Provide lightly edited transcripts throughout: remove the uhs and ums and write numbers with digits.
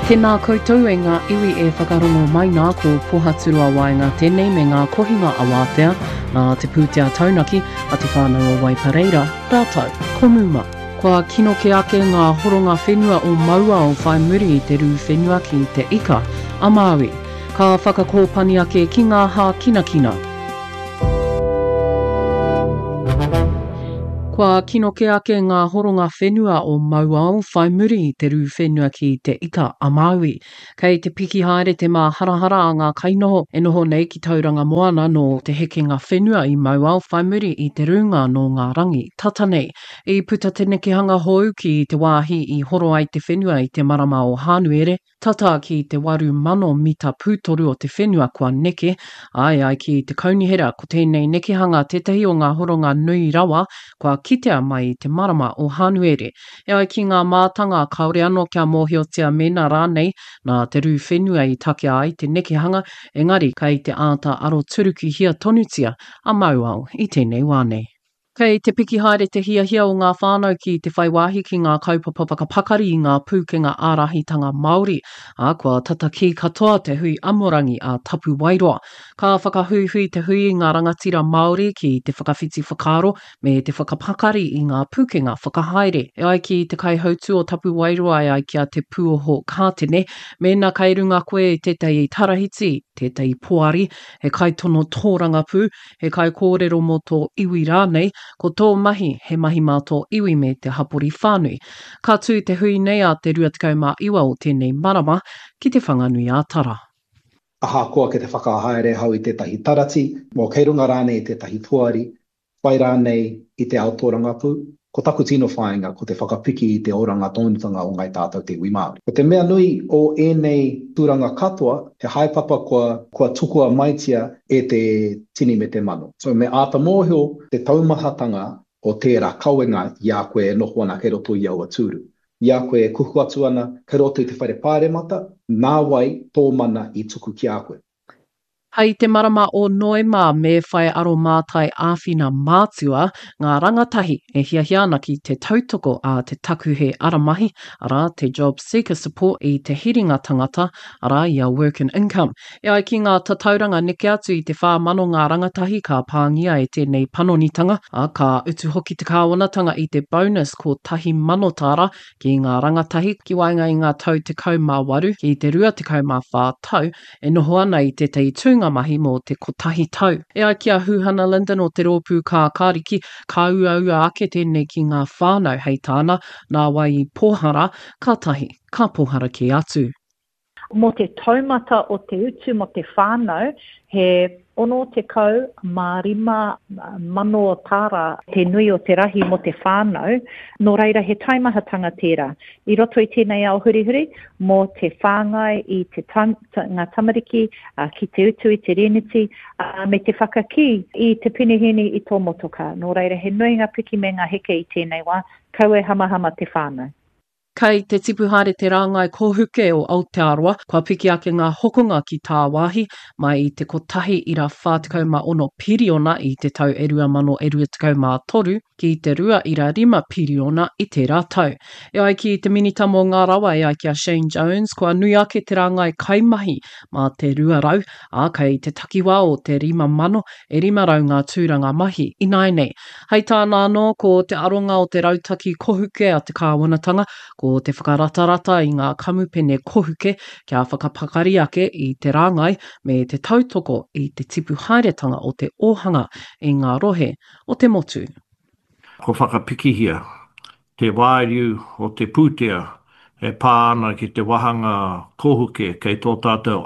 Tēnā koutou e ngā iwi e whakarongo mai nā ko pohaturua wāinga tēnei me ngā kohinga awātea, ngā te pūtea taunaki a te whānau o Waipareira, rātau, komuma. Kua kino ke ake ngā horonga whenua o maua o whai muri i te rū whenua ki te ika, a Māui. Ka whakakōpani ake ki ngā hā kinakina. Kua kino ke ake ngā horonga whenua o maua o whai muri i te rū whenua ki te ika a Māui. Kei te piki haere te mā harahara a ngā kainoho e noho nei ki tauranga moana no te hekenga whenua i maua o whai muri i te runga no ngā rangi tata nei. I puta te nekehanga hou ki te wāhi i horo ai te whenua i te marama o Hānuere, tata ki te 8,000 mita pūtoru o te whenua kua neke, ai ki te kaunihera ko tēnei nekehanga tetahi o ngā horonga nui rawa, kua kitea mai i te marama o Hānuere. E ai ki ngā mātanga kaore anō kia mōhiotia mena rānei nā te rū whenua i take ai te nekehanga, engari kei te āta aro turuki hia tonutia a Mauao i tēnei wānei. Kei te piki haere te hiahia o ngā whānau ki te whaiwahi ki ngā kaupapa whakapakari i ngā pūkenga ārahitanga Māori, a kua tata ki katoa te hui amorangi a Tapu Wairoa. Ka whakahuihui te hui i ngā rangatira Māori ki te whakawhiti whakaro me te whakapakari i ngā pūkenga whakahaere. E ai ki te kaihautu o Tapu Wairoa e ai kia te pūoho kātene, mena kei runga koe i tētai tarahiti, tētai poari, he kai tono tōranga pū, he kai kōrero mo tō iwi rānei, ko tō mahi he mahi mā tō iwi me te hapori whānui. Ka tū te hui nei a te 29 o tēnei marama ki te whanganui a Tara. Aha koa ke te whakahaere hau i tētahi tarati, mō kei runga rānei i tētahi puari, whai rānei i te ao tōranga pū, ko taku tino whāinga ko te whakapiki i te oranga tōnutanga o ngai tātou te iwi Māori. Ko te mea nui o ēnei tūranga katoa, he haipapa kua tukua maitia e te tini me te mano. So me āta mōhio te taumahatanga o tērā kauenga ia koe e noho ana kei roto i aua tūru. Ia koe e kuhu atu ana kei roto i te whaire pāremata, nā wai tō mana i tuku ki a koe. Hei te marama o Noema me whai aro mātai āwhina mātua, ngā rangatahi e hiahia ana ki te tautoko a te taku he aramahi, ara te job seeker support i te hiringa tangata, ara ia work and income. E ai ki ngā tatauranga neke atu i te whāmano ngā rangatahi ka pāngia e tēnei panonitanga, a ka utu hoki te kāwanatanga i te bonus ko tahi manotara ki ngā rangatahi ki wainga i ngā tau te kaumāwaru ki te rua te kaumāwhā tau, e noho ana i te tunga mahi mō te kotahi tau. E ai kia Huhana Linden o te rōpū kā kāriki, ka ua ake tēnei ki ngā whānau hei tāna, nā wai i pōhara, ka tahi, ka pōhara ki atu. Mō te taumata o te utu mo te whānau, he ono te kau mārima mano o tāra te nui o te rahi mo te whānau, no reira he taimahatanga tērā. I roto i tēnei ao hurihuri, mō te whāngai i te ngā tamariki, ki te utu i te reneti, me te whakaki i te pinihini i tō motoka. No reira he nui ngā piki me ngā heke i tēnei wā, kau e hamahama te whānau. Kei te tipuhare te rāngai kōhuke o Aotearoa, kua piki ake ngā hokonga ki tā wāhi, mai i te kotahi ira 46 piriona i te tau 2023, ki te 2.5 piriona i te rātau. E ai ki te minita mō ngā rawa e ai kia Shane Jones, kua nui ake te rāngai kaimahi mā te 2 rau, a kei te takiwā o te 5,000 e 5 rau ngā tūranga mahi i nai nei. Hei tāna anō ko te aronga o te rautaki kohuke a te kāwanatanga, ko te whakaratarata i ngā kamupene kohuke kia whakapakari ake i te rāngai me te tautoko i te tipu haeretanga o te ohanga i ngā rohe o te motu. Ko whakapikihia, te wāriu o te pūtea e pāna ki te wahanga kohuke kei tō tātou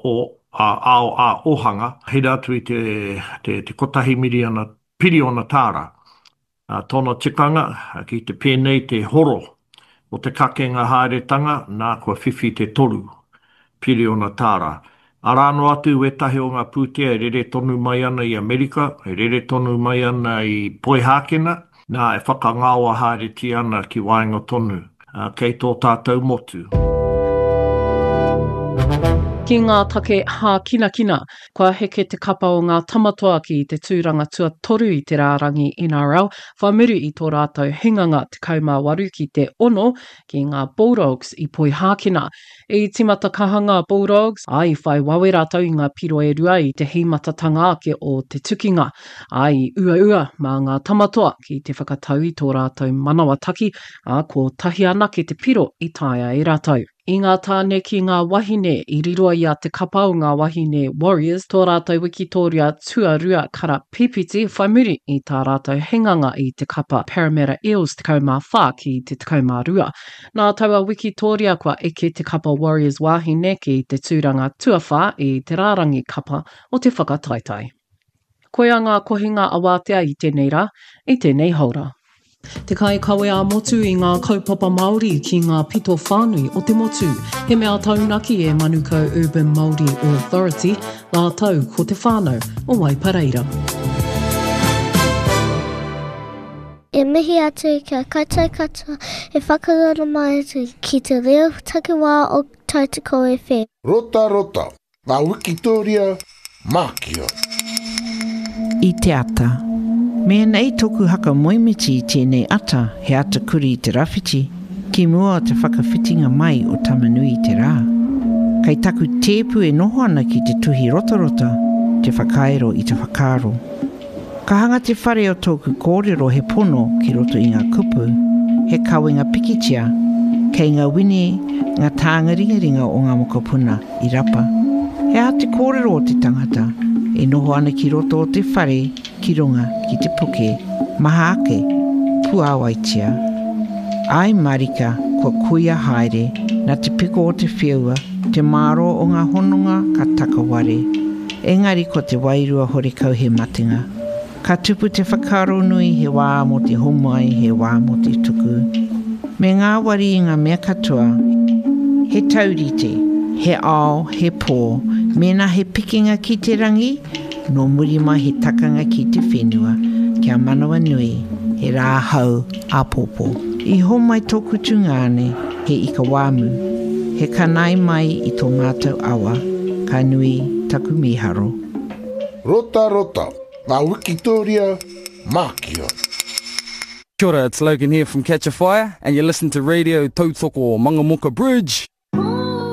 ao a ohanga. Hei atu i te kotahi piriona tāra. Tōna tikanga ki te pēnei te horo o te kakenga haeretanga, nā kua whiwhi te 3 piriona tāra. Arano atu e tahi o ngā pūtea e rere tonu mai ana i Amerika, e rere tonu mai ana i Poihākena, nā e whakangawa haereti ana ki wainga tonu, kei tō tātou motu. Ki ngā take hā kina, kua heke te kapa o ngā tamatoa ki te tūranga tua toru i te rārangi NRL, whamuru i tō rātou hinganga te kaumāwaru ki te ono ki ngā Bulldogs i poi hākina. I timata kahanga Bulldogs, ai whai wawe rātou i ngā piro e rua i te himatatanga ake o te tukinga. Ai ua mā ngā tamatoa ki te whakatau i tō rātou manawa taki, a ko tahi ana ki te piro i taia i rātou. I ngā tāne ki ngā wahine, i riroa ia te kapa o ngā wahine Warriors, tō rātou Wikitoria tuarua kara pipiti whaimuri i tā rātou hinganga i te kapa Parramatta Eels te kaumā whā ki te kaumā rua. Nā taua Wikitoria kua eke te kapa Warriors wahine ki te tūranga tuawhā i te rārangi kapa o te whakataitai. Koia ngā kohinga awātea i tēnei rā, i tēnei haura. Te kai kawe a motu i ngā kaupapa Māori ki ngā pito whānui o te motu. He mea taunaki e Manukau Urban Māori Authority, la tau ko te whānau o Waipareira. E mihi atu kia kaitai katoa e whakarara mai atu ki te reo takiwā o Tautoko FM. Rota, ngā Wikitoria mākia. I te ata. Mea nei toku haka moimiti i tēnei ata he ata kuri i te rawhiti, ki mua te whakawhitinga mai o tamanui i te rā. Kai taku tēpu e noho ana ki te tuhi rotarota, te whakaero i te whakaro. Ka hanga te whare o tōku kōrero he pono ki roto i ngā kupu, he kawenga pikitia, kei ngā wini ngā tānga ringaringa o ngā mokopuna i rapa. He a te kōrero o te tangata, e noho ana ki roto o te whare, ki runga ki te puke, maha ake, puawaitia. Ai marika kua kuia haere, na te piko o te whiua, te maro o ngā hononga ka takaware. Engari ko te wairua horekau he matinga. Ka tupu te whakaro nui he wā mo te homai, he wā mo te tuku. Me ngā wari i ngā mea katoa, he taurite, he ao, he pō, mena he pikinga ki te rangi, no murima he takanga ki te whenua, kia manawa nui, he rāhau āpopo. I homai tōku tungane, he ika wāmu, he kanai mai i tō mātou awa, ka nui taku miharo. Rota, ngā Wikitoria mākia. Kia ora, it's Logan here from Catch a Fire, and you listen to Radio Tautoko Mangamoka Bridge.